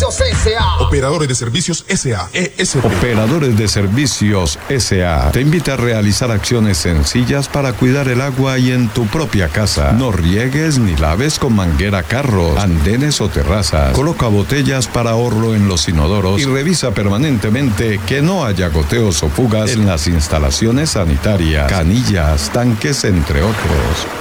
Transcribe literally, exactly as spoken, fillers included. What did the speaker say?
Servicios S A Operadores de Servicios S A E S P. Operadores de Servicios S A te invita a realizar acciones sencillas para cuidar el agua y en tu propia casa. No riegues ni laves con manguera carros, andenes o terrazas. Coloca botellas para ahorro en los inodoros y revisa permanentemente que no haya goteos o fugas en las instalaciones sanitarias, canillas, tanques, entre otros.